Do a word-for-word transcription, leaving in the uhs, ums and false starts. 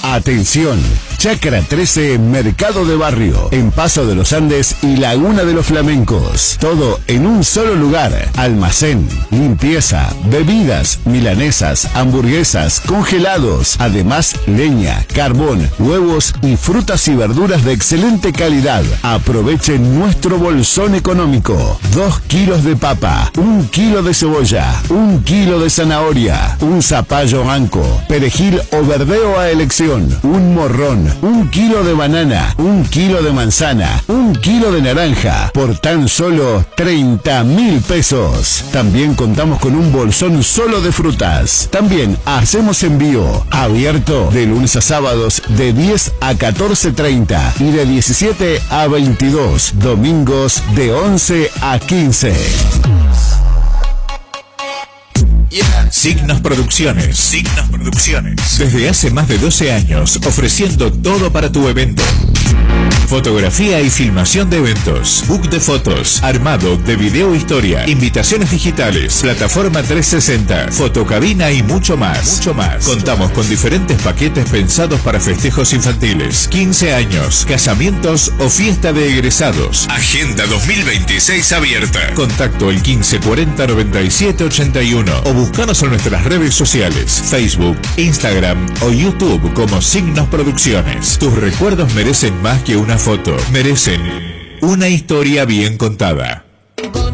Atención, Chacra trece, Mercado de Barrio, en Paso de los Andes y Laguna de los Flamencos. Todo en un solo lugar. Almacén, limpieza, bebidas, milanesas, hamburguesas, congelados. Además, leña, carbón, huevos y frutas y verduras de excelente calidad. Aprovechen nuestro bolsón económico. Dos kilos de papa, un kilo de cebolla, un kilo de zanahoria, un zapallo anco, perejil o verdeo a elección, un morrón, un kilo de banana, un kilo de manzana, un kilo de naranja, por tan solo treinta mil pesos. También contamos con un bolsón solo de frutas. También hacemos envío abierto de lunes a sábados de diez a catorce treinta y de diecisiete a veintidós, domingos de once a quince. Yeah. Signos Producciones. Signos Producciones. Desde hace más de doce años, ofreciendo todo para tu evento. Fotografía y filmación de eventos, book de fotos, armado de video historia, invitaciones digitales, plataforma trescientos sesenta, fotocabina y mucho más. Mucho más. Contamos con diferentes paquetes pensados para festejos infantiles, quince años, casamientos o fiesta de egresados. Agenda dos mil veintiséis abierta. Contacto el quince cuarenta noventa y siete ochenta y uno o búscanos en nuestras redes sociales, Facebook, Instagram o YouTube como Signos Producciones. Tus recuerdos merecen más que una foto, merecen una historia bien contada.